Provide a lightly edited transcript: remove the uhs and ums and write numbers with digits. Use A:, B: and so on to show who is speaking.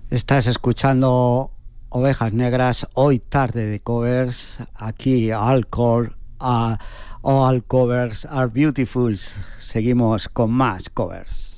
A: Estás escuchando Ovejas Negras, hoy tarde de covers, aquí All Covers Are Beautiful. Seguimos con más covers.